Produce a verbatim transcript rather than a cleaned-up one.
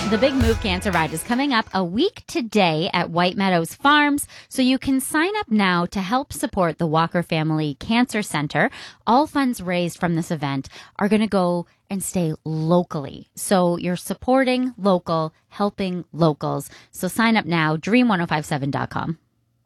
The Big Move Cancer Ride is coming up a week today at White Meadows Farms, so you can sign up now to help support the Walker Family Cancer Center. All funds raised from this event are going to go and stay locally. So you're supporting local, helping locals. So sign up now, dream ten fifty-seven dot com.